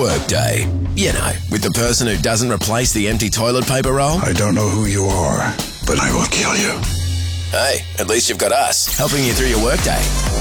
Workday. You know, with the person who doesn't replace the empty toilet paper roll. I don't know who you are, but I will kill you. Hey, at least you've got us, helping you through your workday.